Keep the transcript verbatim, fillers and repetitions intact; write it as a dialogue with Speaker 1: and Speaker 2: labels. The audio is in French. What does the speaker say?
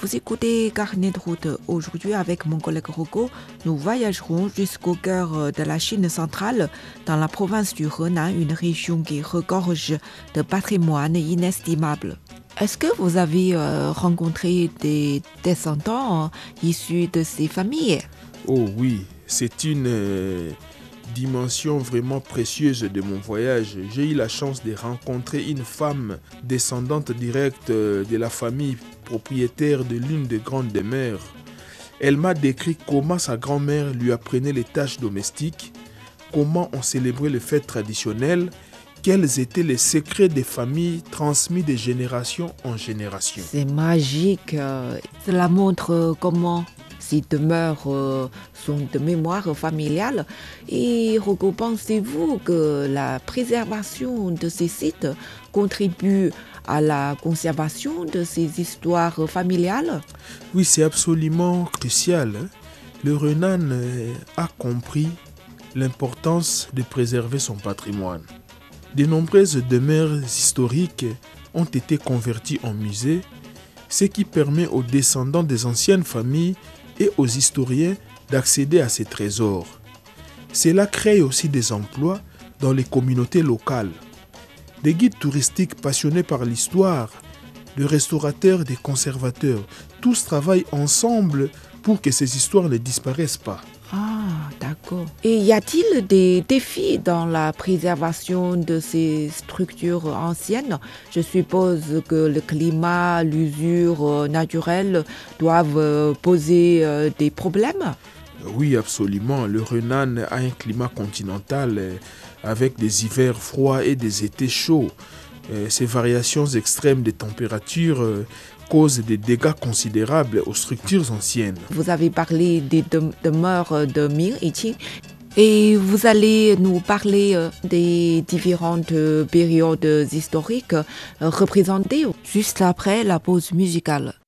Speaker 1: Vous écoutez Carnet de route. Aujourd'hui, avec mon collègue Rocco, nous voyagerons jusqu'au cœur de la Chine centrale, dans la province du Henan, une région qui regorge de patrimoine inestimable. Est-ce que vous avez euh, rencontré des descendants issus de ces familles?
Speaker 2: Oh oui, c'est une euh, dimension vraiment précieuse de mon voyage. J'ai eu la chance de rencontrer une femme descendante directe de la famille propriétaire de l'une des grandes demeures. Elle m'a décrit comment sa grand-mère lui apprenait les tâches domestiques, comment on célébrait les fêtes traditionnelles, quels étaient les secrets des familles transmis de génération en génération.
Speaker 1: C'est magique. Cela montre comment ces demeures sont de mémoire familiale. Et Rocco, pensez-vous que la préservation de ces sites contribue à la conservation de ces histoires familiales?
Speaker 2: Oui, c'est absolument crucial. Le Henan a compris l'importance de préserver son patrimoine. De nombreuses demeures historiques ont été converties en musées, ce qui permet aux descendants des anciennes familles et aux historiens d'accéder à ces trésors. Cela crée aussi des emplois dans les communautés locales. Des guides touristiques passionnés par l'histoire, des restaurateurs, des conservateurs, tous travaillent ensemble pour que ces histoires ne disparaissent pas.
Speaker 1: Ah, d'accord. Et y a-t-il des défis dans la préservation de ces structures anciennes? Je suppose que le climat, l'usure naturelle doivent poser des problèmes.
Speaker 2: Oui, absolument. Le Henan a un climat continental avec des hivers froids et des étés chauds. Ces variations extrêmes de température causent des dégâts considérables aux structures anciennes.
Speaker 1: Vous avez parlé des demeures de Ming et Qing et vous allez nous parler des différentes périodes historiques représentées juste après la pause musicale.